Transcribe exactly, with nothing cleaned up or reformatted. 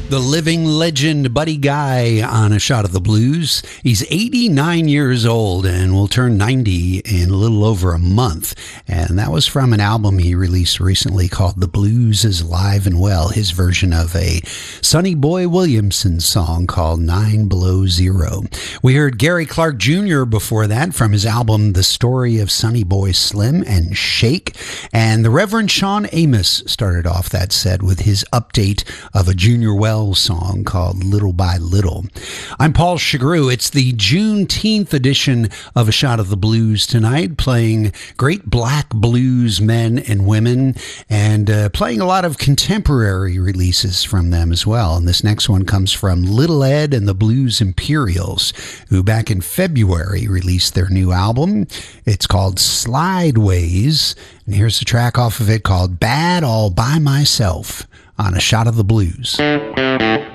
The living legend Buddy Guy on A Shot of the Blues. He's eighty-nine years old and will turn ninety in a little over a month. And that was from an album he released recently called The Blues is Alive and Well, his version of a Sonny Boy Williamson song called Nine Below Zero. We heard Gary Clark Junior before that from his album The Story of Sonny Boy Slim and Shake. And the Reverend Sean Amos started off that set with his update of a Junior Wells song called Little by Little. I'm Paul Chagru. It's the Juneteenth edition of A Shot of the Blues tonight, playing great black blues men and women, and uh, playing a lot of contemporary releases from them as well. And this next one comes from Little Ed and the Blues Imperials, who back in February released their new album. It's called Slideways, and here's the track off of it called Bad All By Myself on A Shot of the Blues.